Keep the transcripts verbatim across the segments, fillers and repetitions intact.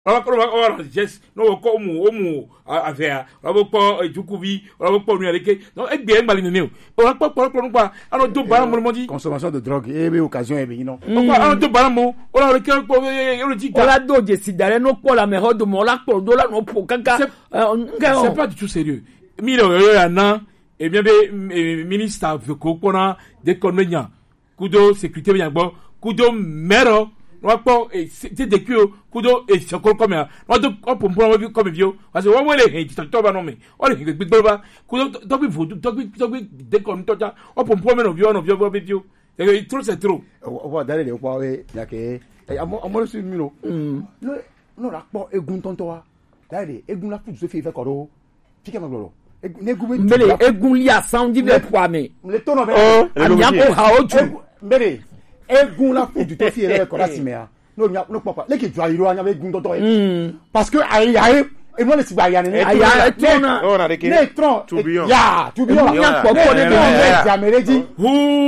On va voir la geste, non, comme homo à faire, on va pas du coup, on va pas nous non, et bien malin, on va pas pour pas, alors deux barres, on dit. Consommation de drogue, et occasion, et non. Alors deux barres, on a le cœur pour le dit. On a deux décidé, non, pour la méthode de mon lac, pour dollar, non, pour caca. C'est pas du tout sérieux. Mille euros un an, et bien, ministre, qu'on a des convenants, kudo, sécurité, bien bon, kudo, mero. On pas c'est des culs kudo et c'est encore comme on doit on peut prendre comme vieux parce que on va les tu t'en non mais on les big baba kudo donc il faut donc donc dès qu'on toi on peut prendre nos vieux nos vieux vieux c'est trop c'est trop on va d'aller le quoi ouais il y a que amo amo sur milo non non la pas egun tonto wa d'aller egun la foot se fait faire quoi fika maglo mbele egun li asan di le poa me le tono be amia ko ha oju mbele egun la foot to fi ele ko la simea no nya no papa le ke ju ayiro anya be egun tonto e parce que ayi ayi e mo le ti gba ya ni ayi tona on a que ne tron ya tu bi on nya ko ko de be jamereji hu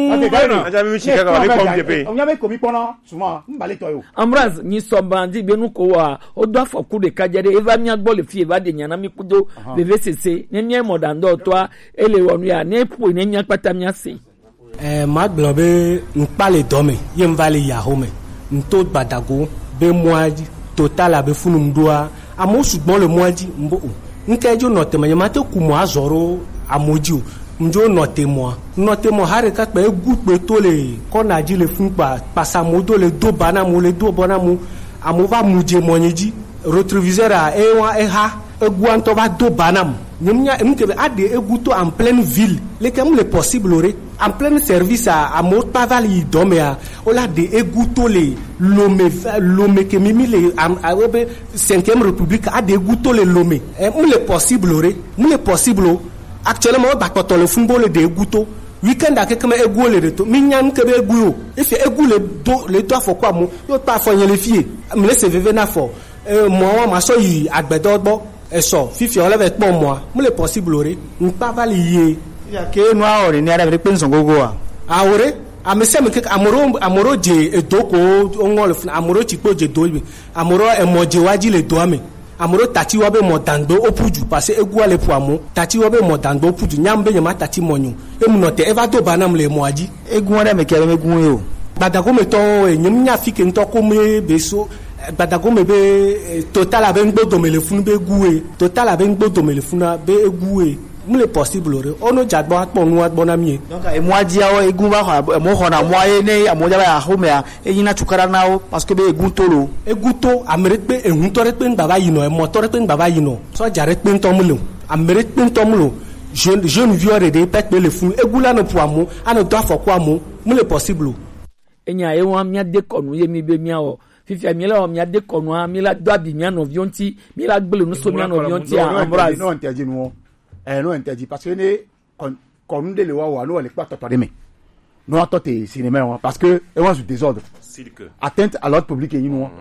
aja mi chika ka le kom je pe on nya be komi pona suma mbale to yo Ambroise ni sombandi be nu ko wa o do afoku de kajere eva mi agbo le fi eva de nyana mi kudo V V C C ne mi mo dan do to ele wonu ya ne pu ne nya pata mi ase eh maglo be npa le dome yem vale ya home nto badago be moaji total abe funum doa amo sugbon le moaji mbo nkejo note manyamate kumo azoro amoji njo note mo note mo hare ka pe gugbe to le kona ji le fun pa pasamodo le do bana mo le do bona mo amova muje monyeji retroviseur a e wa e ha egu anto ba do banam nyumnya mkebe ade egu to en pleine ville le comme le possible ore en plein service à à mot pavali domea ola de egu to le lome lome ke mimi le a webe cinquième république ade egu to le lome e mu le possible ore mu le possible actuellement ba ko to le football de egu to weekend a kekeme egu le de to minya mkebe egu yo if egu le do le to afọ kwa mu yo pa afọ yen le fie me le se veve na fo e mo ma so yi agbedo gbo eso fifi on leve pon moi mo le possible ore npa vali ye ya ke no ore ni ara be pe nson gogo a awore amese me ke amoro amoro je edoko onwol amoro chipo je do bi amoro emoje waji le do ame amoro tati wa be mo dangbo opuju parce egu ale pu amu tati wa be mo dangbo opuju nyambe nyama tati monyu emu no te eva do banam le mo aji egu ore me ke me gun yo badago me to enyum nya fike nto ko me beso badago me be total abe ngbodo me le funu be guwe total abe ngbodo me le funu be eguwe mu le possible ore ono jagbo atpo nu atbo na mi donc e mo aji awo egun ba ho mo ho na mo aye ne amoja ba ho me a eyin na chukara na o parce que be egun to lo egun to amere pe ehun to re pe ngba ba yino e mo to re pe ngba ba yino so jare pe nto mu lo amere pe nto mu lo jeune jeune vieux de pe pe le funu egula no pu amu ana do afoko amu mu le possible enya e won mi ade konu ye mi be mi awo fifi amila o mi ade konu amila do abi mi ano vionti mi la gbele no so mi ano vionti a Ambroise non interdit no eh non interdit parce que ne konu de le wa wa no le pa totore me no atote cinéma parce que e won su désordre atteinte à l'ordre public et no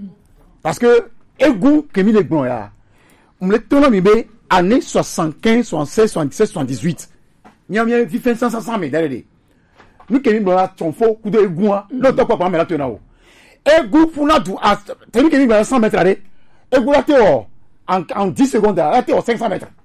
parce que egu que mi le gbon ya on le tono mi be année soixante-quinze soixante-seize soixante-dix-sept soixante-dix-huit mi am vi fin cent cent mais derrière nous que mi bla ton faux coup de egu no to papa me la tona o egu funa du à tenu que mi bla cent mètres allez egu la teo en en dix secondes la teo cinq cents mètres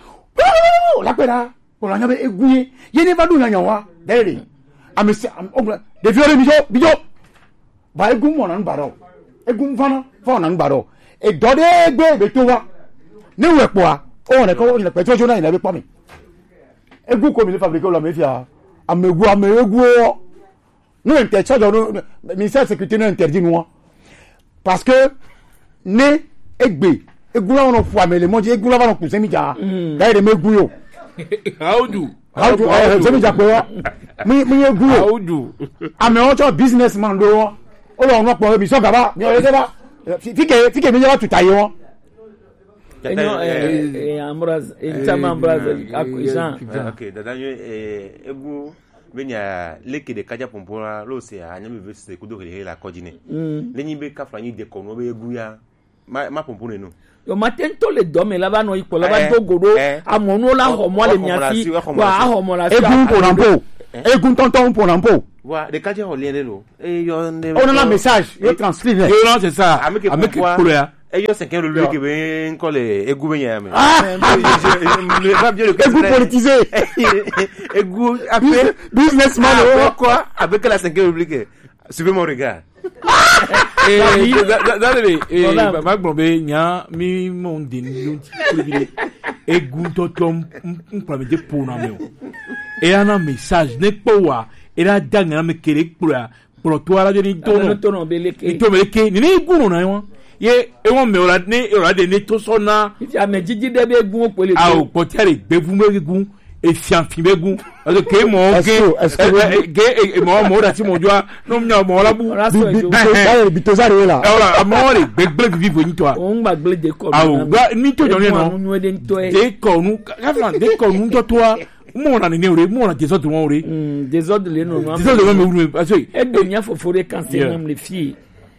la pera pour la nyabe egu ye ne va du nya wa derrière a me de viole mi jo bi jo ba egu mo na nbaro egu fana fo na nbaro e do de gbe be to wa ne we po a o ne ko ni pe to jo na ni be po mi egu ko mi le fabriquer la me fia amegu amegu nous interdit no ministère de sécurité no interdit nous parce que ne egbe egula on fo amele mo je egula ba no kun semi ja dai de megu yo how do how do semi ja po mi mi egu how do ame on cho businessman do o lo no po bi so gaba mi o le ba fike fike mi ja tu taye won enyo eh Ambroise intama Ambroise akuisan okay dadanyo eh egu benya leke de kaja pompora lo se anya me vese kudo ke la kojine lenyi be ka franyi de kono be egu ya ma ma pompone no yo matento le dome la ba no ipo la ba dogoro amonu la homo le miafi wa homo la egu po nampo egu tonton po nampo wa de kaja o liere lo e yo ne on a un message yo transcrire non c'est ça avec pour ya ellos cinquième république que ben encore les égou ben yame égou politisé égou après businessman quoi avec la cinquième république suivez mon regard eh dale eh ba gbonbe nya mi mon din yunti privilège égou totom un problème de pour na me e ana message ne powa era danga me kere kura pro to ala de tono tono beleke to beleke ni ne gunu na yo ye e won me ora ne ora de ne to so na ya me jiji de be gun opele a o po ti are gbe fun me gun e fian fi me gun o ke mo ge ge e mo mo da ti mo jo no nya mo la bu bi to zare la ora mo re gbe gbe vivo ni to a on gba gbe de ko a o gba ni to jo ni no de ko nu ka flan de ko nu to to a mo na ni ore mo na désordre mo ore mm désordre le no no désordre mo me parce que e de nya fofore kan se même les filles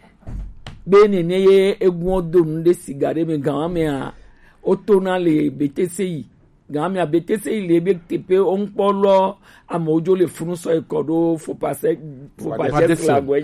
be ne ne ye egun odo nde cigare me gan me a otona le betesi gan me a betesi le be tepe on polo amojo le funu so ikodo fo passe fo passe la gwe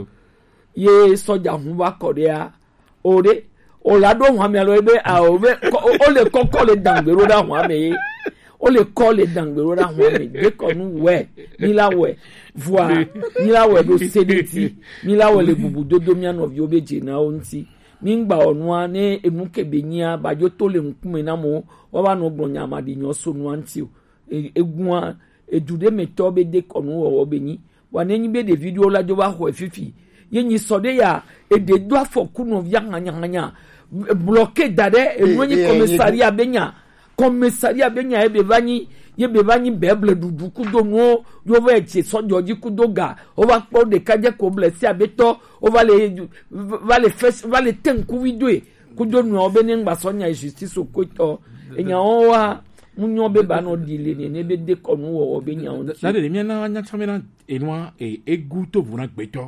ye soja hun wa korea ore o la do hun me lo be a o be o le kokko le dangbero da hun me o le call le dangbero da hun me de ko nu we ni la we voix ni la we do sediti ni la we le bubu dodo mi anobi obeje na onti mi ngba onu ne enu kebenya ba jo to le nkume na mo wa ba no gbonya amadi nyo so nu anti egun edude meto be de ko nu wo benyi wa ne nyi be de video la jo ba ho efifi yenyi sode ya e de do afoku no via hanya hanya bloqué dade enu nyi commissariat benya commissariat benya e be vanyi ye be vanyi beble dudu kudo no yo va eche sojoji kudo ga o va po de kaje ko blessi abeto o va le va le fes va le tenku video kudo no be ne ngba sonya justice okoto enya o wa munyo be ba no dile ne ne be de ko no wo be nya on na de mi na nya chamena enwa e egu to vuna gbeto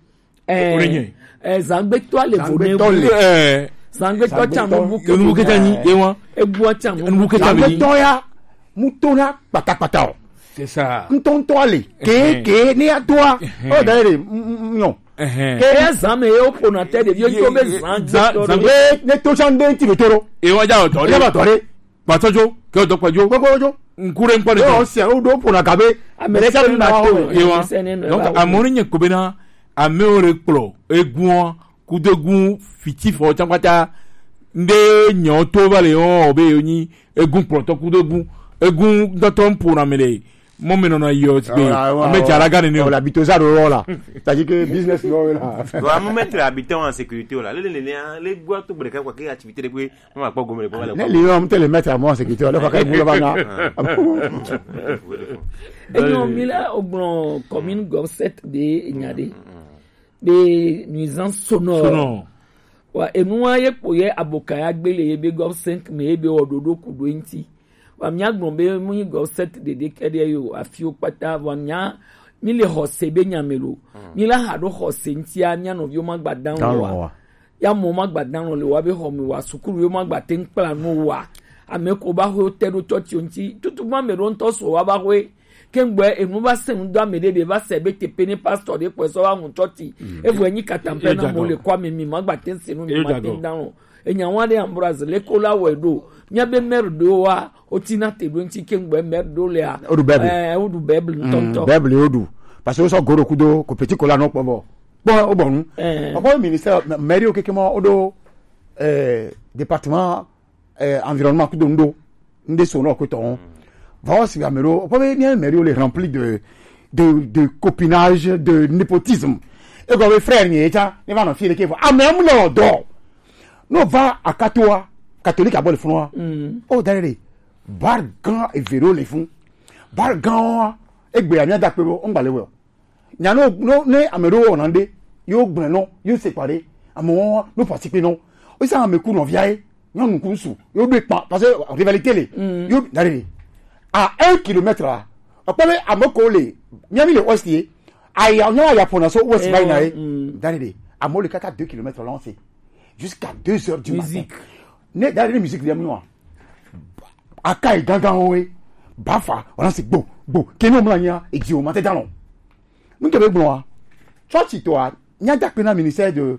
eh eh zangbeto ale vone eh zangbeto chamu buke nu buke tani e won egu chamu nu buke tani toya mutona patapata c'est ça ntonto ale ke ke ni atoa o dare nyo ke zame e opona te de yo yo be zangbe ne to chande ti betoro e wa ja o tori e ba tori patojo ke o do pajo gogojo nkure npo de o se o do pona kabe america na to e wa donc amori nye kobena ame ore kplo egun kudogun fitifo chankwata nde nyo to vale o obe yoni egun proto kudogun egun doton pona mele mo me no yo ti me jaraga ni o la bitoza ro la c'est-à-dire que business no la doit me mettre habitant en sécurité là les les les gwa to breka kwa ke activité de pe ma pa gomele ko wala les hommes te les mettre à moi en sécurité là ka mu ba na enyo mila ogbon commune govset de nyade de nuisance sonore wa enua ye poye abokaya gbele ye be gov cinq me be ododo kudo nti wa mia gbonbe mu gov sept de de kede yo afio pata wa nya mi le hose be nyamelo mi la hado hose nti anya no yo magbadan wa ya mo magbadan le wa be ho mi wa sukuru yo magbaten kpla no wa ameko ba ho tedo church nti tutu ma me ron to so wa ba we kengbe enu ba se ndo amede be ba se be tepe ni pastor de po so wa hun church e fu enyi katampe na mo le kwa mi mi magbaten se no mi magbaten dan enya wan de ambroise le kola wedo nya be merdo wa otina tedo nti kengbe merdo le a eh odu bible ntonto bible odu parce que so goro kudo ko petit kola no po bo bon o bon o ministère mairie o kekemo odo eh département eh environnement kudo ndo nde so no ko ton va aussi amero o peut bien mairie les rempli de de de copinage, de népotisme e go frère ni eta ne va no fier ke ah même no do no va à katoa catholique à bol froid oh derrière bargan et véro les font bargan e gbe ami da pe o ngba lewe nya no no ne amero onande yo gbon no yo séparé amo no participer non o sa me ku no viae nyon ku su yo be pa parce que rivalité le yo derrière à un kilomètre là après amoko le miami le ostier aya nya ya pona so west by na derrière amo le kaka deux kilomètres lancé jusqu'à deux heures du matin ne derrière musique de moi akai gangan owe bafa on c'est bon bon keno mlanya et di o matin dalon nous te be bon toi toi nya da pe na ministère de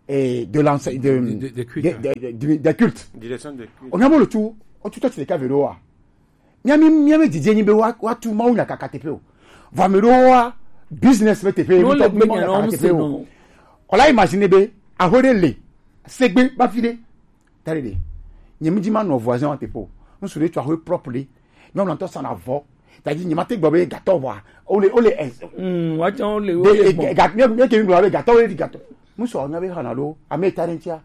et de l'enseignement de, de, de, de, culte. de, de, de, de culte. Direction de culte. On a le tout, on tout c'est cas vélo. Miami miami Didier Nibe wa wa tout ma una kakatepe o. Va me roa business me tepe non le me bien non c'est non. On l'a imaginé be a horele segbe ba fide. Tare nyemi di ma no voisin en tepo. On se tu a propre li. Mais on entend ça en avant. C'est-à-dire nyema te gbobe gâteau wa. O le o le mm wa ton le o le gâteau me ke ngbo gâteau le gâteau. Muso on avait hanalo ame tarentia.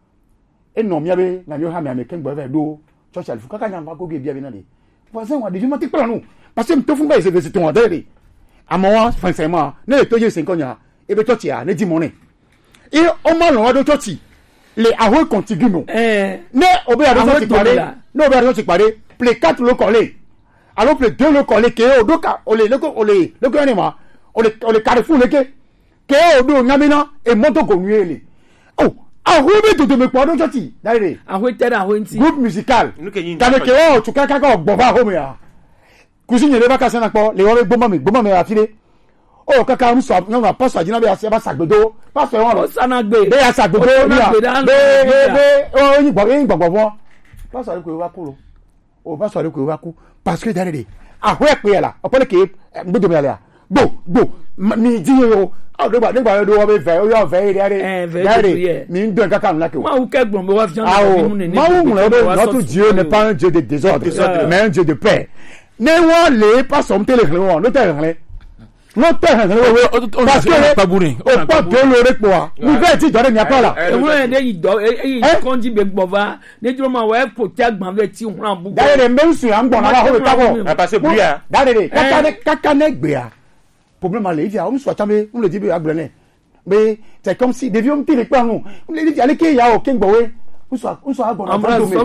E no mi abe na yo ha me ame ken gbobe do church alfu kaka nyamba go ge bia bi na de. Voisin wa de je m'attends pas nous parce que me to fun ba ese vese ton adere. Amo sincèrement ne to je cinq ans e be church ya ne di money. E o ma lo wa do church le aho contiguo. Eh ne obe ado church pare. No obe ado church pare. Play quatre lo coller. Alors play deux lo coller ke o do ka o le lo o le lo ko ni ma o le o le carrefour le ke ke o do nyamina e moto go nuele. Oh aho be to to me po do church. Dare. Aho tere aho nti. Groupe musical. Tane ke o tu kaka ko gbo ba ho me ya. Cousine le vacances na po le wo gbo mi gbo mi afile. O kaka mu so no na pastor jina be ase ba sagbedo. Pastor won sana gbe. Be ya sagbedo ni ya. Be be o yin gbo yin gbo gbo. Pastor ko wa ku. O pastor ko wa ku parce que dare de. Aho e pe la. O pele ke gbo mi ala. Bo bo mi di yo. Ah, nígbà nígbà do wa be ve o yo ve ire ire mi ndo nǹkan kan la ke o ma u ke gbon be wa fi jan bi mu ne ma u mo be notre Dieu n'est pas un Dieu de désordre mais un Dieu de paix ne wa le pas som tele won no tele re no tele re parce que pas bourrin o pas de le repo a ni ve ti dore ni apa la e wo en de yi do e kon ji be gbova ne juro ma wa po ti agban ve ti hun bu dare re me su an gbon na wa ho ta bo parce que bia dare re kaka ne kaka ne gbe a problème à l'État, on soit jamais, on le dit à Brené. Mais c'est comme si devions tirer pas nous. On le dit allez qu'il y a aucun boé. On soit on soit bon.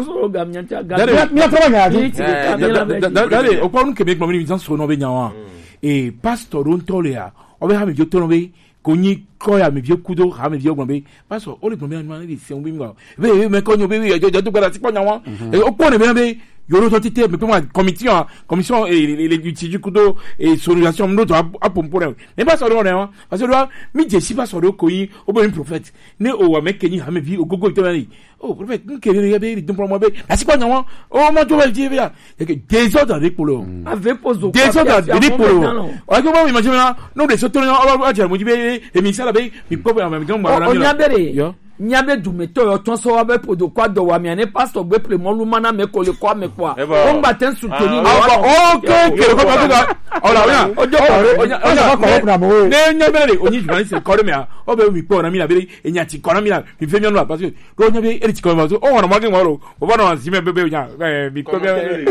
Dale, au point que Québec m'a mis en son nom bényawa. Et pasteur on tolea. On va me dire tonobe koni koya me vieux kudo ha me vieux gombe. Pasteur, on le premier man dit c'est un bingo. Mais mais konyo be yo yo to gara ti ponyawa. Et au point de bien yoro totite me pema commission commission et les du kudo et sonorisation mnoto a pompore mais pas soro ne parce que doit mi je si pas soro koyi o bo prophète ne o wa mekeni ha me vi o gogo to ni oh prophète nkere ya be dum promo be asi kwa nyawo o mo to be je be ya que désordre de polo avec pose désordre de polo o ko mo imagine na no de soto na o ba je mo ji be e mi sala be mi ko be ma mi don ba na mi yo nyabe dumeto yo ton so wa be podo kwa do wa mi ane pastor gbe pre mo lu mana me ko le kwa me kwa o ngba ten soutenir ah ok ke ko ba ga o la oya ojo oja ko ko na mo ne nyabe le onyi juma se ko me a o be mi po na mi la be enya ti ko na mi la mi fe mi no parce que ro nyabe e ti ko ma so o wona ma ke mo ro o ba no si me be be nya mi ko be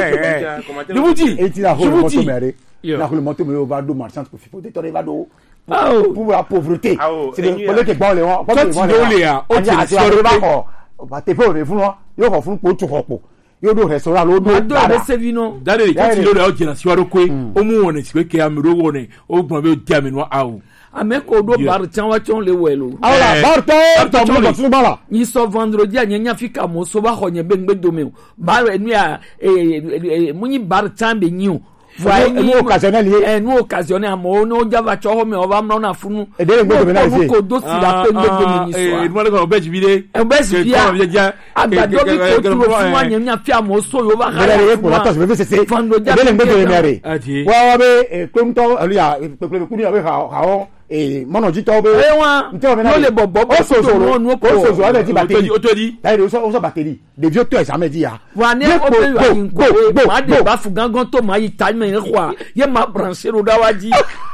eh ni wuti e ti la ho mo to mere na ho mo to me o va do marchand ko fi po de to re va do pour la pauvreté c'est le pour que bon les on quand tu le a o ti soro ba ko ba te po re fun lo yo ko fun po tu ko po yo do restaurant lo do do be sevino dare quand tu le a o jina siwaro ko o mu won si ke amiro won o gbon be o di amino awu ameko do bar chan wa chon le welo ala bar to to mo so bala ni so vendredi anya fika mo so ba honye be ngbe do me bar enu a eh munyi bar chan be nyu voyez nous occasionnel eh nous occasionnel amo no java cho ho me o ba mro na funu e de ngbe do me na ise ko do si da pe ngbe do me ni so eh mo le ko be jibide e be si bia agbado bi ko tu fun wa nya nya fi amo so yo ba ha le ko la to se be se se de ngbe do me mere wa wa be ko nto aluya pe pe ku ni wa ha ha e mono ji to be e wa no le bobo o so so no no ko so so ade ti batterie o to di dai o so o so batterie de vieux to examen di ya wa ne o be wa ko ma de ba fu gangan to ma yi time me kwa ye ma brancher o da waji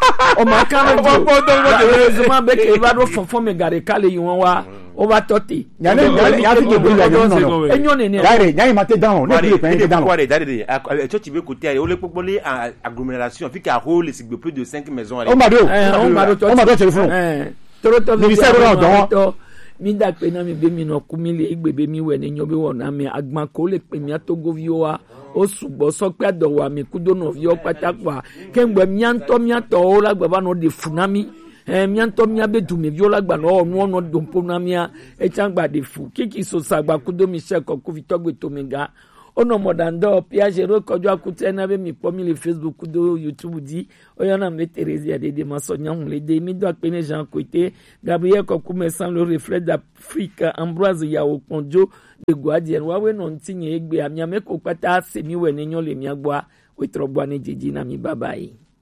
o ma kan o bo do do de ma be ke ba do fon fon me gare kale yi won wa o ba toti ya ne ya ti ke bi ya no no enyo ne ne dai nya ma te down ne bi pe te down quoi dai dai to ti be côté o le popolé agglomération fi ka ho le sigbe plus de cinq maisons o ma do o ma do on m'a donné téléphone eh toro to mi se ro don mi da pe na mi be mi no ku mi le igbebe mi we ni nyo be wona mi agban ko le pe mi atogo vi wa o sugbo so pe do wa mi ku do no vi o patapa ke ngbe mi anto mi ato o la gba ba no de funami eh mi anto mi abe du mi vi o la gba no no no do po na mi e chan gba de fu kiki so sagba ku do mi se ko ku vi to gbe to mi ga ono modando pia jero kojo akute na be mi pomi le Facebook do YouTube di oyana me Thérèse de de masonya le de mi do akpene Jean Côté Gabriel Kokume sans le reflet d'Afrique Ambroise Yao Konjo de Guardian wawe no ntinye egbe amiame ko pata semi we nenyo le miagboa we trobwa ne jeji na mi babai.